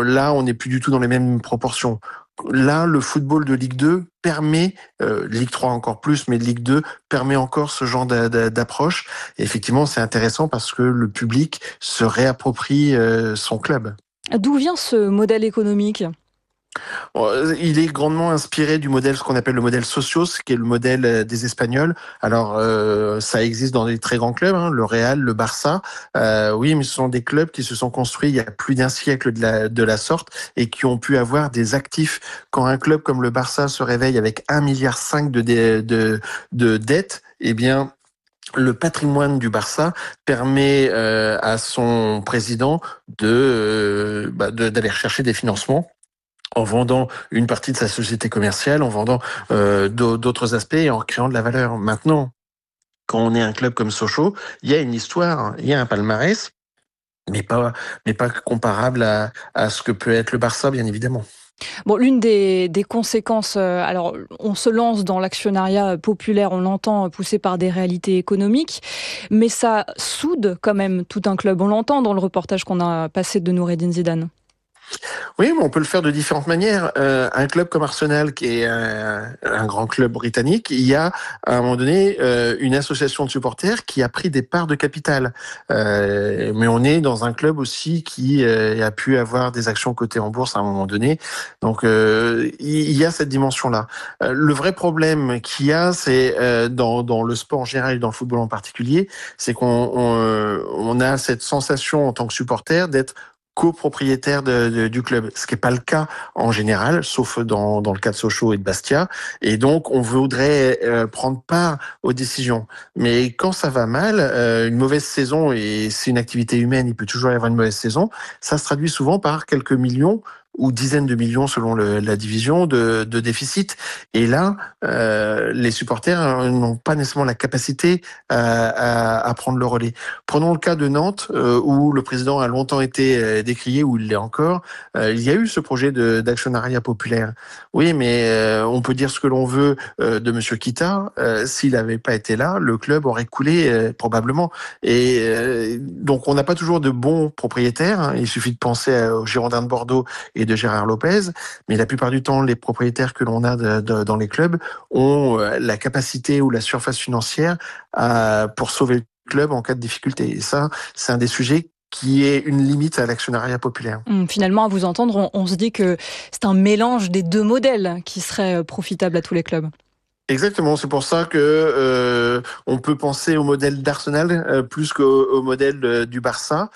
là, on n'est plus du tout dans les mêmes proportions. Là, le football de Ligue 2 permet, Ligue 3 encore plus, mais Ligue 2 permet encore ce genre d'approche. Et effectivement, c'est intéressant parce que le public se réapproprie son club. D'où vient ce modèle économique ? Il est grandement inspiré du modèle, ce qu'on appelle le modèle Socios, qui est le modèle des Espagnols. Alors, ça existe dans des très grands clubs, hein, le Real, le Barça. Oui, mais ce sont des clubs qui se sont construits il y a plus d'un siècle de la sorte et qui ont pu avoir des actifs. Quand un club comme le Barça se réveille avec 1,5 milliard de dettes, eh bien, le patrimoine du Barça permet à son président d'aller chercher des financements en vendant une partie de sa société commerciale, en vendant d'autres aspects et en créant de la valeur. Maintenant, quand on est un club comme Sochaux, il y a une histoire, il y a un palmarès, mais pas comparable à ce que peut être le Barça, bien évidemment. Bon, l'une des conséquences, alors on se lance dans l'actionnariat populaire, on l'entend, poussé par des réalités économiques, mais ça soude quand même tout un club. On l'entend dans le reportage qu'on a passé de Noureddine Zidane. Oui, mais on peut le faire de différentes manières. Un club comme Arsenal, qui est un grand club britannique, il y a à un moment donné une association de supporters qui a pris des parts de capital. Mais on est dans un club aussi qui a pu avoir des actions cotées en bourse à un moment donné. Donc il y a cette dimension-là. Le vrai problème qu'il y a, c'est dans le sport en général et dans le football en particulier, c'est qu'on a cette sensation en tant que supporter d'être copropriétaire du club, ce qui n'est pas le cas en général, sauf dans le cas de Sochaux et de Bastia. Et donc, on voudrait prendre part aux décisions. Mais quand ça va mal, une mauvaise saison, et c'est une activité humaine, il peut toujours y avoir une mauvaise saison, ça se traduit souvent par quelques millions ou dizaines de millions selon la division de déficit. Et là, les supporters n'ont pas nécessairement la capacité à prendre le relais. Prenons le cas de Nantes, où le président a longtemps été décrié, où il l'est encore. Il y a eu ce projet d'actionnariat populaire. Oui, mais on peut dire ce que l'on veut de Monsieur Kita. S'il n'avait pas été là, le club aurait coulé probablement. Et donc, on n'a pas toujours de bons propriétaires. Hein. Il suffit de penser aux Girondins de Bordeaux et de Gérard Lopez, mais la plupart du temps, les propriétaires que l'on a dans les clubs ont la capacité ou la surface financière pour sauver le club en cas de difficulté. Et ça, c'est un des sujets qui est une limite à l'actionnariat populaire. Finalement, à vous entendre, on se dit que c'est un mélange des deux modèles qui serait profitable à tous les clubs. Exactement, c'est pour ça que on peut penser au modèle d'Arsenal plus qu'au modèle du Barça,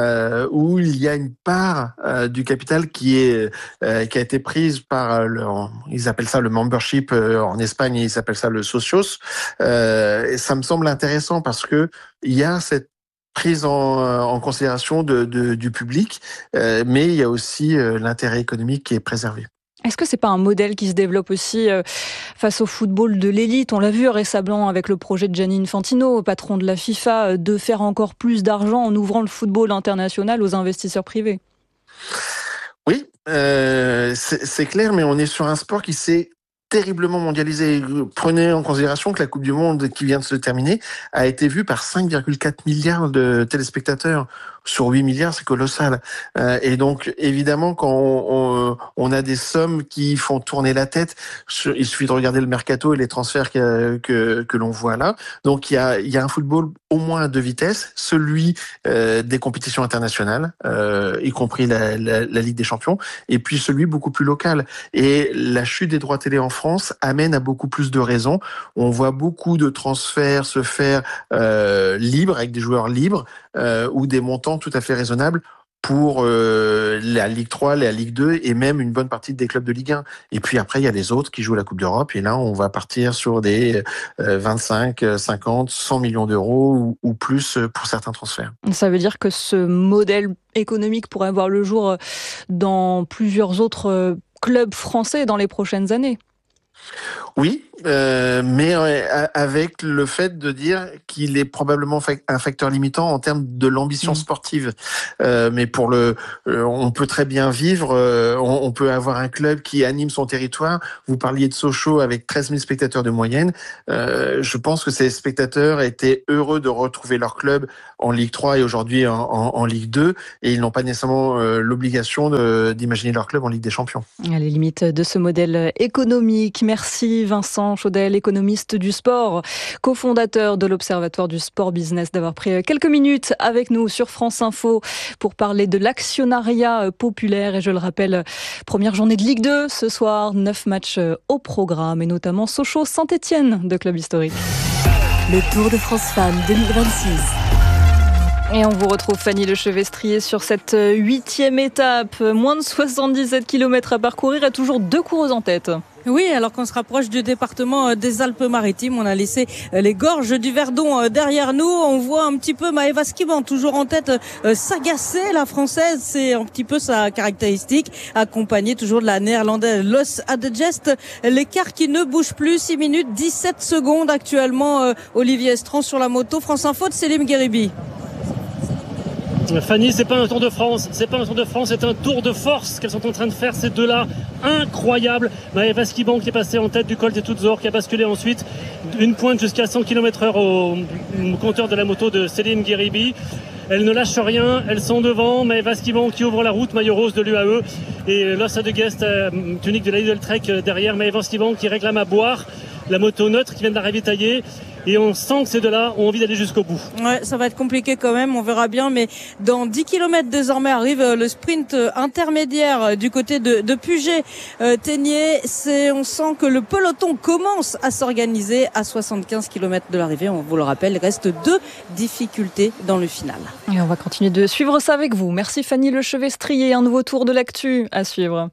où il y a une part du capital qui a été prise par ils appellent ça le membership en Espagne, ils appellent ça le socios. Et ça me semble intéressant parce que il y a cette prise en considération du public, mais il y a aussi l'intérêt économique qui est préservé. Est-ce que c'est pas un modèle qui se développe aussi face au football de l'élite ? On l'a vu récemment avec le projet de Gianni Infantino, patron de la FIFA, de faire encore plus d'argent en ouvrant le football international aux investisseurs privés. Oui, c'est clair, mais on est sur un sport qui s'est terriblement mondialisé. Prenez en considération que la Coupe du Monde qui vient de se terminer a été vue par 5,4 milliards de téléspectateurs. Sur 8 milliards, c'est colossal. Et donc, évidemment, quand on a des sommes qui font tourner la tête, il suffit de regarder le mercato et les transferts que l'on voit là. Donc, il y a un football au moins à deux vitesses, celui des compétitions internationales, y compris la Ligue des Champions, et puis celui beaucoup plus local. Et la chute des droits télé en France amène à beaucoup plus de raisons. On voit beaucoup de transferts se faire libres, avec des joueurs libres, ou des montants tout à fait raisonnables pour la Ligue 3, la Ligue 2 et même une bonne partie des clubs de Ligue 1. Et puis après, il y a les autres qui jouent la Coupe d'Europe et là, on va partir sur des 25, 50, 100 millions d'euros ou plus pour certains transferts. Ça veut dire que ce modèle économique pourrait voir le jour dans plusieurs autres clubs français dans les prochaines années. Oui, mais avec le fait de dire qu'il est probablement un facteur limitant en termes de l'ambition sportive. Mais on peut très bien vivre, on peut avoir un club qui anime son territoire. Vous parliez de Sochaux avec 13 000 spectateurs de moyenne. Je pense que ces spectateurs étaient heureux de retrouver leur club en Ligue 3 et aujourd'hui en Ligue 2, et ils n'ont pas nécessairement l'obligation d'imaginer leur club en Ligue des Champions. Les limites de ce modèle économique. Merci Vincent Chaudel, économiste du sport, cofondateur de l'Observatoire du sport business, d'avoir pris quelques minutes avec nous sur France Info pour parler de l'actionnariat populaire. Et je le rappelle, première journée de Ligue 2 ce soir, 9 matchs au programme et notamment Sochaux-Saint-Étienne de club historique. Le Tour de France Femmes 2026. Et on vous retrouve Fanny Lechevestrier sur cette 8e étape. Moins de 77 km à parcourir et toujours 2 coureuses en tête. Oui, alors qu'on se rapproche du département des Alpes-Maritimes, on a laissé les gorges du Verdon derrière nous. On voit un petit peu Maëva Skiban toujours en tête, s'agacer. La française, c'est un petit peu sa caractéristique, accompagnée toujours de la néerlandaise Los Adegest. L'écart qui ne bouge plus, 6 minutes 17 secondes actuellement. Olivier Estran sur la moto. France Info de Selim Gueribi. Fanny, c'est pas un Tour de France, c'est un tour de force qu'elles sont en train de faire, ces deux-là, incroyable. Maëva Skiban qui est passée en tête du col des Toutes-Zor, qui a basculé ensuite une pointe jusqu'à 100 km/h au compteur de la moto de Selim Gueribi. Elles ne lâchent rien, elles sont devant. Maëva Skiban qui ouvre la route, maillot rose de l'UAE, et Los Adegest, tunique de la Lidl Trek derrière. Maëva Skiban qui réclame à boire. La moto neutre qui vient de la ravitailler. Et on sent que ces deux-là ont envie d'aller jusqu'au bout. Ouais, ça va être compliqué quand même, on verra bien. Mais dans 10 km désormais arrive le sprint intermédiaire du côté de Puget-Ténier. On sent que le peloton commence à s'organiser à 75 km de l'arrivée. On vous le rappelle, il reste 2 difficultés dans le final. Et on va continuer de suivre ça avec vous. Merci Fanny Lechevestrier. Un nouveau tour de l'actu à suivre.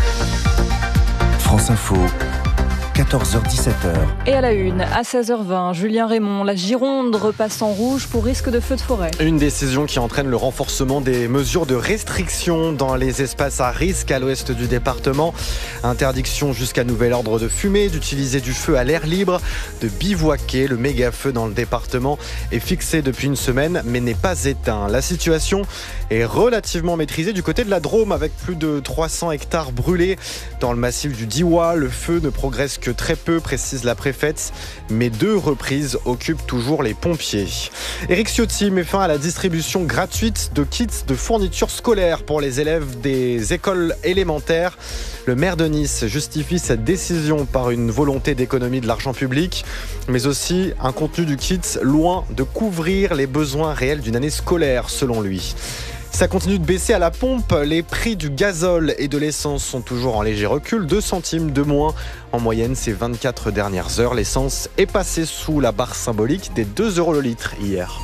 France Info. 14h-17h. Et à la une, à 16h20, Julien Raymond, la Gironde repasse en rouge pour risque de feu de forêt. Une décision qui entraîne le renforcement des mesures de restriction dans les espaces à risque à l'ouest du département. Interdiction jusqu'à nouvel ordre de fumer, d'utiliser du feu à l'air libre, de bivouaquer. Le méga-feu dans le département est fixé depuis une semaine mais n'est pas éteint. La situation est relativement maîtrisée du côté de la Drôme avec plus de 300 hectares brûlés. Dans le massif du Diois, le feu ne progresse que très peu, précise la préfète, mais 2 reprises occupent toujours les pompiers. Éric Ciotti met fin à la distribution gratuite de kits de fournitures scolaires pour les élèves des écoles élémentaires. Le maire de Nice justifie cette décision par une volonté d'économie de l'argent public, mais aussi un contenu du kit loin de couvrir les besoins réels d'une année scolaire, selon lui. Ça continue de baisser à la pompe. Les prix du gazole et de l'essence sont toujours en léger recul. 2 centimes de moins en moyenne ces 24 dernières heures. L'essence est passée sous la barre symbolique des 2 € le litre hier.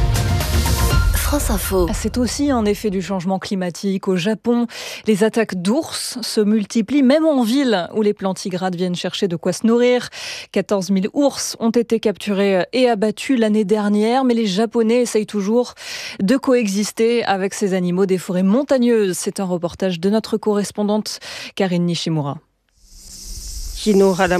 France Info. C'est aussi un effet du changement climatique. Au Japon, les attaques d'ours se multiplient, même en ville où les plantigrades viennent chercher de quoi se nourrir. 14 000 ours ont été capturés et abattus l'année dernière, mais les Japonais essayent toujours de coexister avec ces animaux des forêts montagneuses. C'est un reportage de notre correspondante Karine Nishimura.